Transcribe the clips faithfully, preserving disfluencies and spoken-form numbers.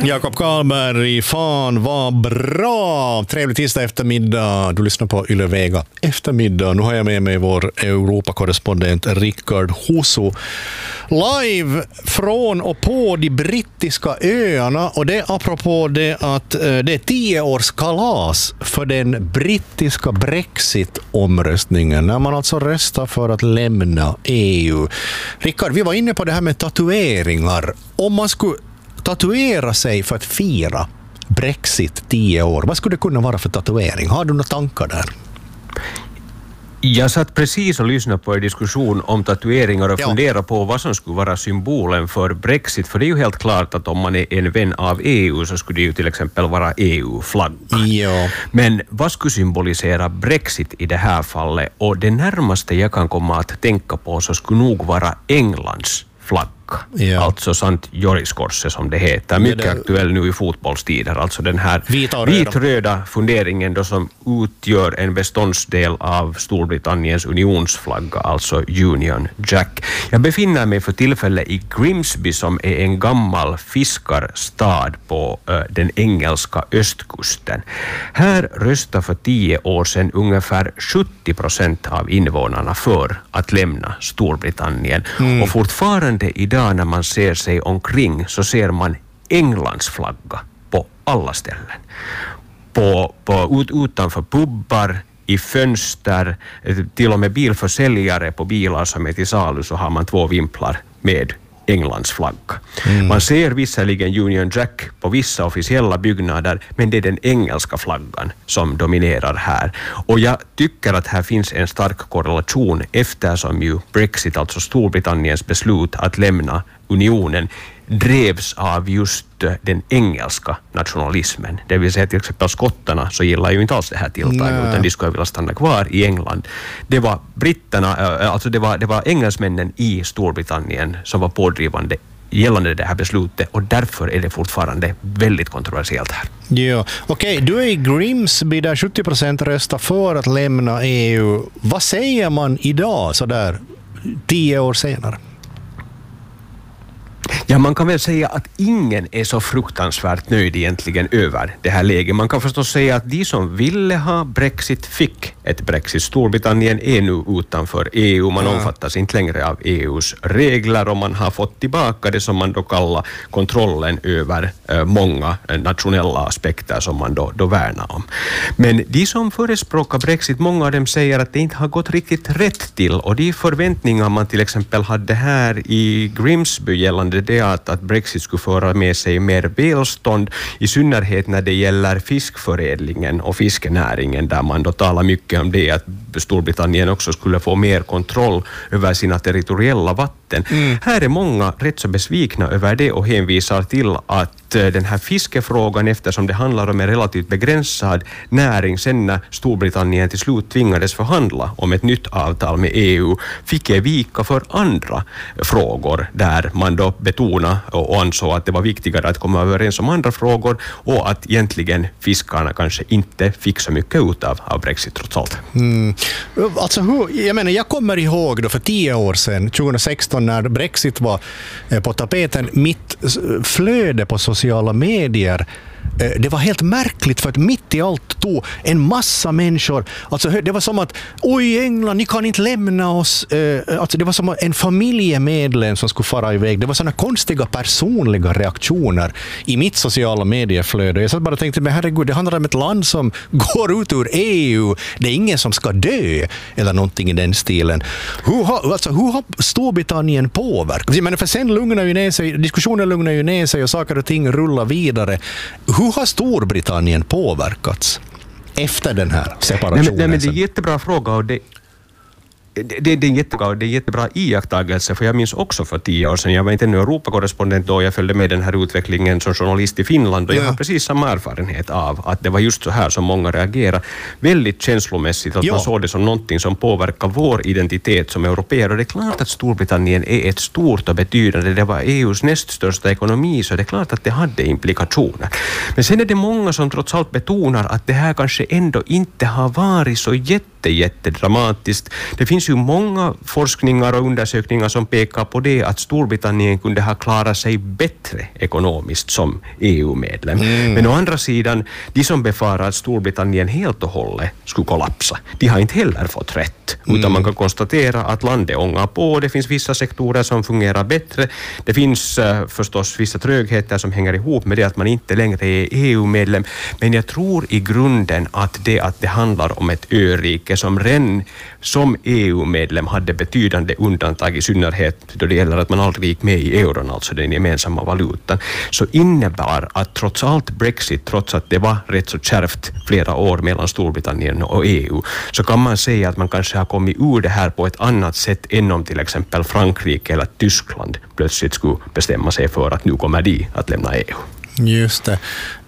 Jakob Karlberg, fan vad bra! Trevlig tisdag eftermiddag. Du lyssnar på Yle Vega eftermiddag. Nu har jag med mig vår Europakorrespondent Rickard Husu. Live från och på de brittiska öarna. Och det apropå det att det är tio års kalas för den brittiska Brexit-omröstningen. När man alltså röstar för att lämna E U. Rickard, vi var inne på det här med tatueringar. Om man skulle tatuera sig för att fira Brexit tio år. Vad skulle det kunna vara för tatuering? Har du några tankar där? Jag satt precis och lyssnade på en diskussion om tatueringar och ja. funderade på vad som skulle vara symbolen för Brexit. För det är ju helt klart att om man är en vän av E U så skulle det ju till exempel vara E U-flagga. Ja. Men vad skulle symbolisera Brexit i det här fallet? Och det närmaste jag kan komma att tänka på så skulle nog vara Englands flagga. Ja. Alltså Sant Joriskorset som det heter. Mycket det det... aktuell nu i fotbollstider. Alltså den här vitröda funderingen då som utgör en beståndsdel av Storbritanniens unionsflagga, alltså Union Jack. Jag befinner mig för tillfället i Grimsby som är en gammal fiskarstad på uh, den engelska östkusten. Här röstade för tio år sedan ungefär sjuttio procent av invånarna för att lämna Storbritannien. Mm. Och fortfarande idag när man ser sig omkring så ser man Englands flagga på alla ställen. På, på, ut, utanför pubbar, i fönster, till och med bilförsäljare på bilar som är till salu så har man två vimplar med Englands flagga. Mm. Man ser visserligen Union Jack på vissa officiella byggnader, men det är den engelska flaggan som dominerar här. Och jag tycker att här finns en stark korrelation eftersom ju Brexit, alltså Storbritanniens beslut att lämna unionen, drevs av just den engelska nationalismen. Det vill säga till exempel skottarna så gillar ju inte alls det här tilltaget utan de skulle vilja stanna kvar i England. Det var britterna, alltså det var, det var engelsmännen i Storbritannien som var pådrivande gällande det här beslutet och därför är det fortfarande väldigt kontroversiellt här. Ja, okej, okay. Du är i Grimsby där sjuttio procent röstar för att lämna E U. Vad säger man idag så där tio år senare? Ja, man kan väl säga att ingen är så fruktansvärt nöjd egentligen över det här läget. Man kan förstås säga att de som ville ha Brexit fick ett Brexit. Storbritannien är nu utanför E U. Man ja. omfattas inte längre av E U:s regler och man har fått tillbaka det som man då kallar kontrollen över eh, många nationella aspekter som man då, då värnar om. Men de som förespråkar Brexit, många av dem säger att det inte har gått riktigt rätt till och de förväntningar man till exempel hade här i Grimsby gällande det att, att Brexit skulle föra med sig mer välstånd, i synnerhet när det gäller fiskförädlingen och fiskenäringen där man då talar mycket om det att Storbritannien också skulle få mer kontroll över sina territoriella vatten. Mm. Här är många rätt så besvikna över det och hänvisar till att den här fiskefrågan, eftersom det handlar om en relativt begränsad näring sen när Storbritannien till slut tvingades förhandla om ett nytt avtal med E U, fick ge vika för andra frågor där man då betonade och ansåg att det var viktigare att komma överens om andra frågor och att egentligen fiskarna kanske inte fick så mycket ut av, av Brexit trots allt. Mm. Alltså, hur, jag menar, jag kommer ihåg då för tio år sedan, tjugohundrasexton, när Brexit var på tapeten, mitt flöde på sociala medier, det var helt märkligt för att mitt i allt tog en massa människor, alltså det var som att oj England, ni kan inte lämna oss, alltså det var som en familjemedlem som skulle fara iväg. Det var sådana konstiga personliga reaktioner i mitt sociala medieflöde. Jag satt bara och tänkte, men herregud, det handlar om ett land som går ut ur E U, det är ingen som ska dö eller någonting i den stilen. Hur har, alltså, hur har Storbritannien påverkat? Men för sen lugnar ju ner sig, diskussionen lugnar ju ner sig och saker och ting rullar vidare. Hur har Storbritannien påverkats efter den här separationen? Nej, men, nej, men det är en jättebra fråga och det, det, det, det är en jättebra, det är en jättebra iakttagelse, för jag minns också för tio år sedan, jag var inte en Europakorrespondent då, jag följde med den här utvecklingen som journalist i Finland och jag ja. har precis samma erfarenhet av att det var just så här som många reagerar väldigt känslomässigt, att ja. man såg det som någonting som påverkar vår identitet som europeer. Och det är klart att Storbritannien är ett stort och betydande, det var E U:s näst största ekonomi, så det är klart att det hade implikationer. Men sen är det många som trots allt betonar att det här kanske ändå inte har varit så jätte jätte, jättedramatiskt. Det finns ju många forskningar och undersökningar som pekar på det att Storbritannien kunde ha klarat sig bättre ekonomiskt som E U-medlem. Mm. Men å andra sidan, de som befarar att Storbritannien helt och hållet skulle kollapsa, de har inte heller fått rätt. Mm. Utan man kan konstatera att landet ångar på. Det finns vissa sektorer som fungerar bättre. Det finns uh, förstås vissa trögheter som hänger ihop med det att man inte längre är E U-medlem. Men jag tror i grunden att det att det handlar om ett örike som redan som E U-medlem hade betydande undantag, i synnerhet då det gäller att man aldrig gick med i euron, alltså den gemensamma valutan, så innebar att trots allt Brexit, trots att det var rätt så kärvt flera år mellan Storbritannien och E U, så kan man säga att man kanske har kommit ur det här på ett annat sätt än om till exempel Frankrike eller Tyskland plötsligt skulle bestämma sig för att nu kommer de att lämna E U. Just det.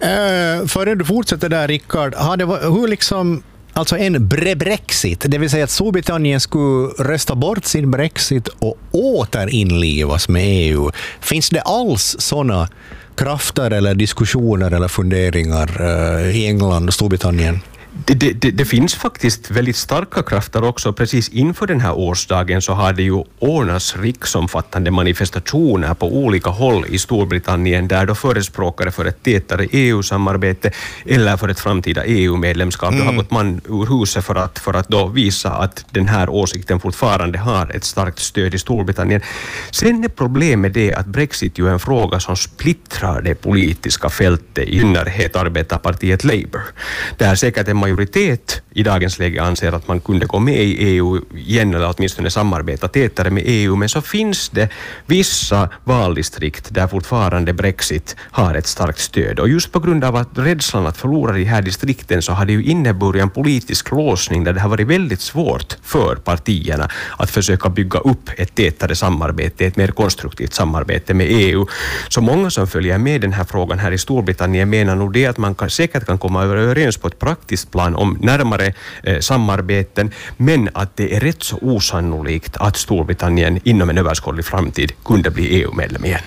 Uh, före du fortsätter där, Rickard, har det varit, hur liksom, alltså en bre-brexit, det vill säga att Storbritannien skulle rösta bort sin Brexit och återinlivas med E U. Finns det alls sådana krafter eller diskussioner eller funderingar uh, i England och Storbritannien? Det, det, det finns faktiskt väldigt starka krafter också. Precis inför den här årsdagen så har det ju ordnats riksomfattande manifestationer på olika håll i Storbritannien där då förespråkare för ett tätare E U-samarbete eller för ett framtida E U-medlemskap mm. har gått man ur huset för att, för att då visa att den här åsikten fortfarande har ett starkt stöd i Storbritannien. Sen är problemet det att Brexit ju är en fråga som splittrar det politiska fältet, i synnerhet arbetarpartiet Labour. Det är säkert en majoritet i dagens läge anser att man kunde gå med i E U igen eller åtminstone samarbeta tätare med E U, men så finns det vissa valdistrikt där fortfarande Brexit har ett starkt stöd, och just på grund av att rädslan att förlora de här distrikten så har det ju inneburit en politisk låsning där det har varit väldigt svårt för partierna att försöka bygga upp ett tätare samarbete, ett mer konstruktivt samarbete med E U. Så många som följer med den här frågan här i Storbritannien menar nog det att man kan, säkert kan komma överens på ett praktiskt plan om närmare eh, samarbeten, men att det är rätt så osannolikt att Storbritannien inom en överskådlig framtid kunde bli E U-medlem igen.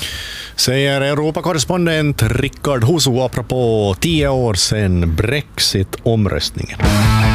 Säger Europakorrespondent Rickard Husu apropå tio år sedan Brexit-omröstningen.